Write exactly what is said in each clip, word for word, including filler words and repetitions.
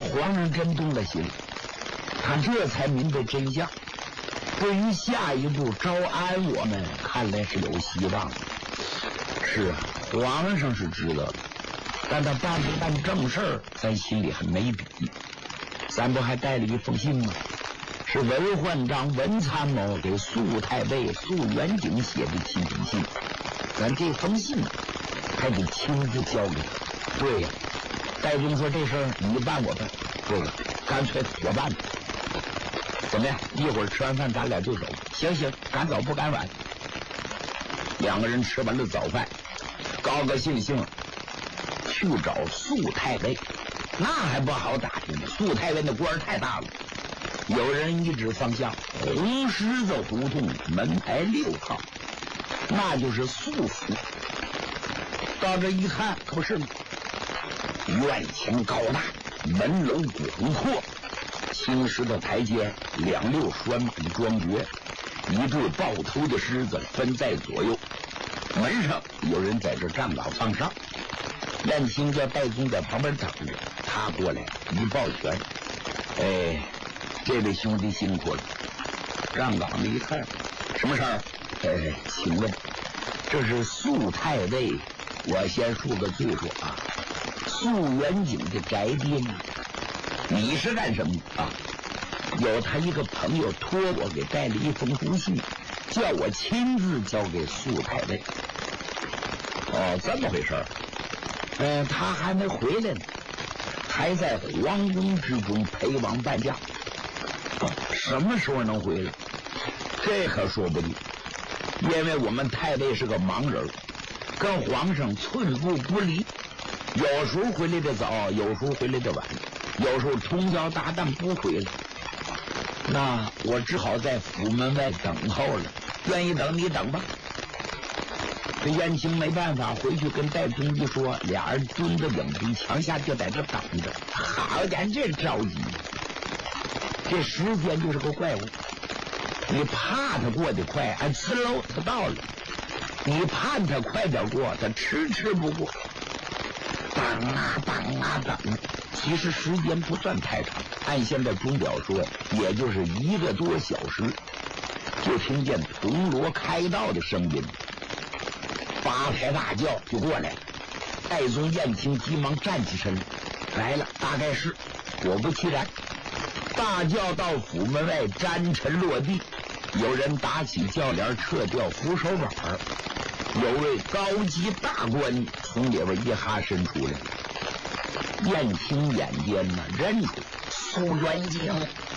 皇上真动了心，他这才明白真相。对于下一步招安，我们看来是有希望。是啊，皇上是知道的，但他办不办正事儿，咱心里还没底。咱不还带了一封信吗？是文焕章文参谋给肃太尉肃元景写的亲笔信，咱这封信还得亲自交给他。对呀，戴宗说这事儿你办我办，这个干脆我办。怎么样？一会儿吃完饭咱俩就走。行行，赶早不赶晚。两个人吃完了早饭，高高兴兴去找肃太尉。那还不好打听呢，肃太尉那官儿太大了。有人一指方向，红狮子胡同门牌六号，那就是肃府。到这一看，可不是吗？院墙高大，门楼广阔，青石的台阶，两溜拴马的庄爵，一对抱头的狮子分在左右。门上有人在这站岗放哨，燕青叫戴宗在旁边等着，他过来一抱拳，哎，这位兄弟辛苦了。站岗的一看，什么事儿？哎，请问这是肃太尉，我先恕个罪过啊，肃元景的宅邸呢？你是干什么啊？有他一个朋友托我给带了一封书信，叫我亲自交给肃太尉。哦，这么回事儿。呃，他还没回来呢，还在皇宫之中陪王伴驾。什么时候能回来？这可说不定，因为我们太尉是个盲人，跟皇上寸步不离，有时候回来的早，有时候回来的晚，有时候通宵达旦不回来。那我只好在府门外等候了，愿意等你等吧。这燕青没办法，回去跟戴宗一说，俩人蹲着影壁墙下就在这等着。好家伙，这着急，这时间就是个怪物。你怕他过得快，哎，呲溜他到了；你盼他快点过，他迟迟不过。等啊等啊等，其实时间不算太长，按现在钟表说，也就是一个多小时，就听见铜锣开道的声音。八抬大轿就过来了，戴宗、燕青急忙站起身来了，大概是果不其然，大轿到府门外沾尘落地，有人打起轿帘，撤掉扶手板，有位高级大官从里边一哈伸出来，燕青眼尖呢，认出肃元景，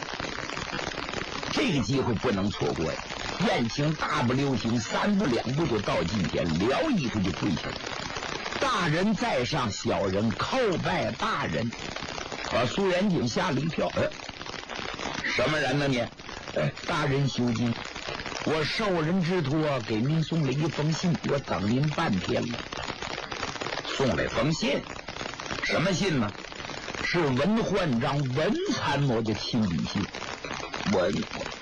这个机会不能错过呀。燕青大步流星，三步两步就到近前，撩衣服就跪下了。大人在上，小人叩拜大人。把苏元景吓了一跳，呃，什么人呢你？呃，大人休惊，我受人之托给您送了一封信，我等您半天了。送了封信？什么信呢？是文焕章文参谋的亲笔信。文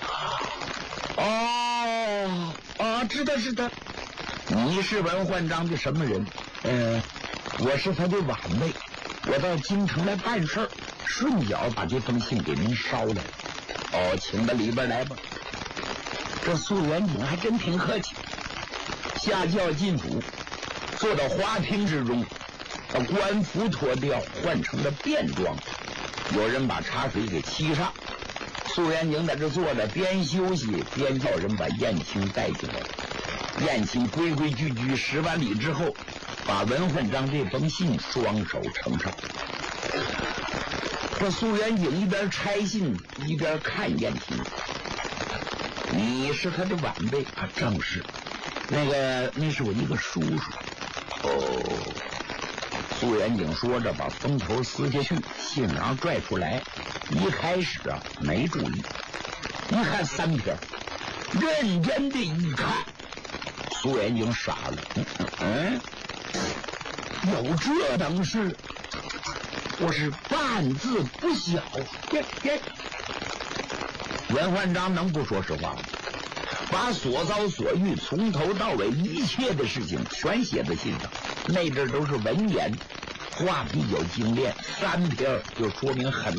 哦啊，知道知道。你是文焕章的什么人？呃，我是他的晚辈，我到京城来办事儿，顺脚把这封信给您捎来。哦，请到里边来吧。这肃元景还真挺客气，下轿进府，坐到花厅之中，把官服脱掉，换成了便装。有人把茶水给沏上，肃元景在这坐着，边休息边叫人把燕青带进来。燕青规规矩矩十完礼之后，把文焕章这封信双手呈上。这肃元景一边拆信一边看燕青。你是他的晚辈啊？正是。那个那是我一个叔叔。哦。肃元景说着把封头撕下去，信囊拽出来，一开始啊没注意，一看三篇，认真的一看，苏元景傻了。嗯嗯，有这等事，我是半字不晓。耶耶，文焕章能不说实话吗？把所遭所遇从头到尾一切的事情全写在信上，那阵都是文言，话比较精炼，三篇就说明很